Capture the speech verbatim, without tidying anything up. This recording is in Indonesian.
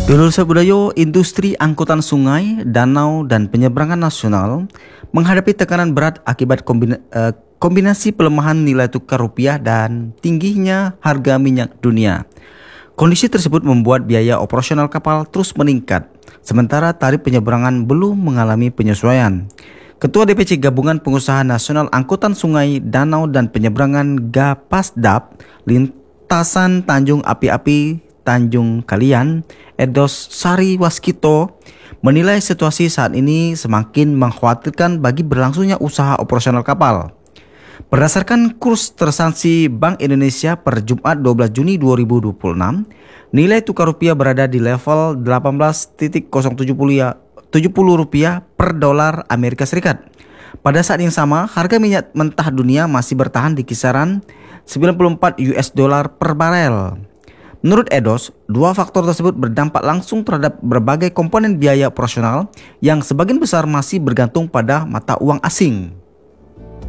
Dulur Sebudayo, industri angkutan sungai, danau, dan penyeberangan nasional menghadapi tekanan berat akibat kombina, eh, kombinasi pelemahan nilai tukar rupiah dan tingginya harga minyak dunia. Kondisi tersebut membuat biaya operasional kapal terus meningkat, sementara tarif penyeberangan belum mengalami penyesuaian. Ketua D P C Gabungan Pengusaha Nasional Angkutan Sungai, Danau, dan Penyeberangan Gapasdap Lintasan Tanjung Api-Api Tanjung Kalian, Edos Sari Waskito, menilai situasi saat ini semakin mengkhawatirkan bagi berlangsungnya usaha operasional kapal. Berdasarkan kurs tersanksi Bank Indonesia per Jumat dua belas Juni dua ribu dua puluh enam, nilai tukar rupiah berada di level delapan belas koma nol tujuh nol rupiah per dolar Amerika Serikat. Pada saat yang sama, harga minyak mentah dunia masih bertahan di kisaran sembilan puluh empat U S dollar per barel. Menurut Edos, dua faktor tersebut berdampak langsung terhadap berbagai komponen biaya operasional yang sebagian besar masih bergantung pada mata uang asing.